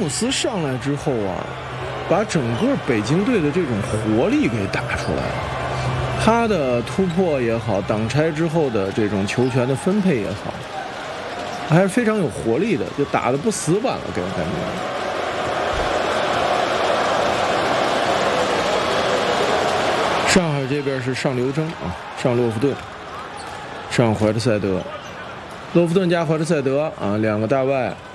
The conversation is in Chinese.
斯上来之后啊，把整个北京队的这种活力给打出来了。他的突破也好，挡拆之后的这种球权的分配也好，还是非常有活力的，就打得不死板了，给我感觉。上海这边是上刘铮啊，上洛夫顿，上怀特塞德，洛夫顿加怀特塞德啊，两个大外。